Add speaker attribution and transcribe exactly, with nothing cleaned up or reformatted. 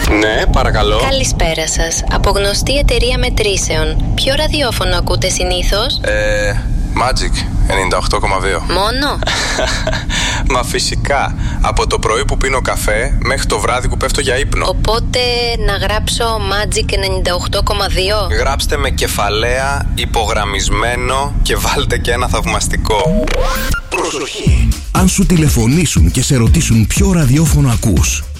Speaker 1: Ναι, παρακαλώ.
Speaker 2: Καλησπέρα σας. Από γνωστή εταιρεία μετρήσεων. Ποιο ραδιόφωνο ακούτε συνήθως?
Speaker 3: Ε, Magic ενενήντα οκτώ κόμμα δύο.
Speaker 2: Μόνο?
Speaker 3: Μα φυσικά. Από το πρωί που πίνω καφέ μέχρι το βράδυ που πέφτω για ύπνο.
Speaker 2: Οπότε να γράψω Magic ενενήντα οκτώ κόμμα δύο.
Speaker 3: Γράψτε με κεφαλαία, υπογραμμισμένο και βάλτε και ένα θαυμαστικό.
Speaker 4: Προσοχή! Αν σου τηλεφωνήσουν και σε ρωτήσουν ποιο ραδιόφωνο ακούς,